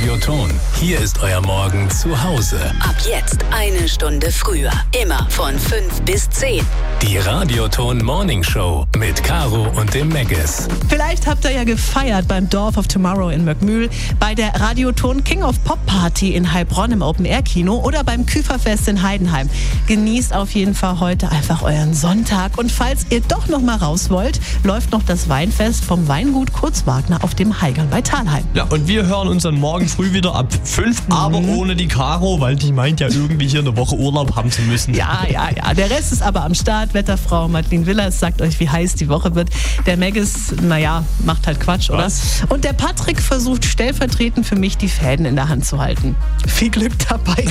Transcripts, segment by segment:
Radioton. Hier ist euer Morgen zu Hause. Ab jetzt 1 Stunde früher. Immer von 5 bis 10. Die Radioton Morning Show mit Caro und dem Megas. Vielleicht habt ihr ja gefeiert beim Dorf of Tomorrow in Möckmühl, bei der Radioton King of Pop Party in Heilbronn im Open-Air-Kino oder beim Küferfest in Heidenheim. Genießt auf jeden Fall heute einfach euren Sonntag. Und falls ihr doch noch mal raus wollt, läuft noch das Weinfest vom Weingut Kurzwagner auf dem Heigern bei Thalheim. Ja, und wir hören uns dann morgen früh wieder ab 5, aber ohne die Caro, weil die meint ja irgendwie hier eine Woche Urlaub haben zu müssen. Ja. Der Rest ist aber am Start. Wetterfrau Madeleine Willers sagt euch, wie heiß die Woche wird. Der Megas, macht halt Quatsch, oder? Was? Und der Patrick versucht stellvertretend für mich die Fäden in der Hand zu halten. Viel Glück dabei.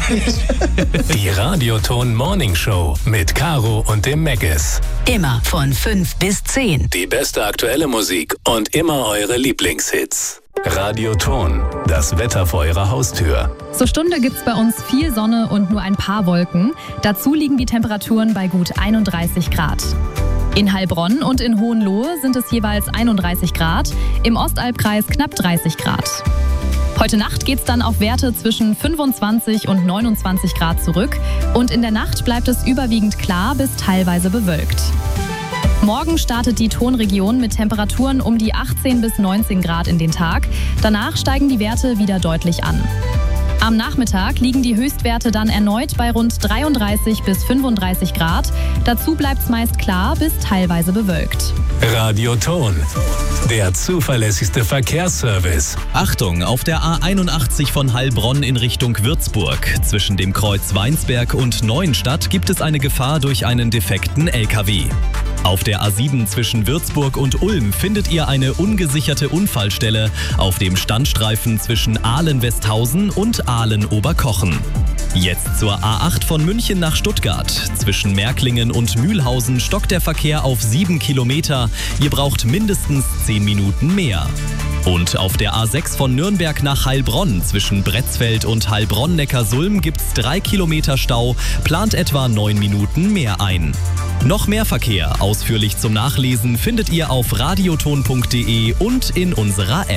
Die Radioton Morning Show mit Caro und dem Megas. Immer von 5 bis 10. Die beste aktuelle Musik und immer eure Lieblingshits. Radioton, das Wetter vor eurer Haustür. Zur Stunde gibt's bei uns viel Sonne und nur ein paar Wolken. Dazu liegen die Temperaturen bei gut 31 Grad. In Heilbronn und in Hohenlohe sind es jeweils 31 Grad, im Ostalbkreis knapp 30 Grad. Heute Nacht geht's dann auf Werte zwischen 25 und 29 Grad zurück und in der Nacht bleibt es überwiegend klar bis teilweise bewölkt. Morgen startet die Tonregion mit Temperaturen um die 18 bis 19 Grad in den Tag. Danach steigen die Werte wieder deutlich an. Am Nachmittag liegen die Höchstwerte dann erneut bei rund 33 bis 35 Grad. Dazu bleibt es meist klar bis teilweise bewölkt. Radioton, der zuverlässigste Verkehrsservice. Achtung, auf der A81 von Heilbronn in Richtung Würzburg. Zwischen dem Kreuz Weinsberg und Neuenstadt gibt es eine Gefahr durch einen defekten LKW. Auf der A7 zwischen Würzburg und Ulm findet ihr eine ungesicherte Unfallstelle auf dem Standstreifen zwischen Ahlen-Westhausen und Ahlen-Oberkochen. Jetzt zur A8 von München nach Stuttgart. Zwischen Märklingen und Mühlhausen stockt der Verkehr auf 7 Kilometer. Ihr braucht mindestens 10 Minuten mehr. Und auf der A6 von Nürnberg nach Heilbronn zwischen Bretzfeld und Heilbronn-Neckarsulm gibt's 3 Kilometer Stau, plant etwa 9 Minuten mehr ein. Noch mehr Verkehr ausführlich zum Nachlesen findet ihr auf radioton.de und in unserer App.